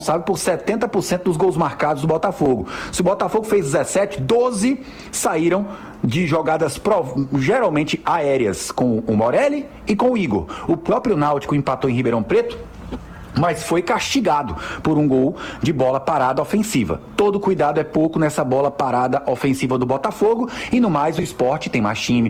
responsável por 70% dos gols marcados do Botafogo. Se o Botafogo fez 17, 12 saíram de jogadas geralmente aéreas, com o Morelli e com o Igor. O próprio Náutico empatou em Ribeirão Preto, mas foi castigado por um gol de bola parada ofensiva. Todo cuidado é pouco nessa bola parada ofensiva do Botafogo, e no mais o Sport tem mais time,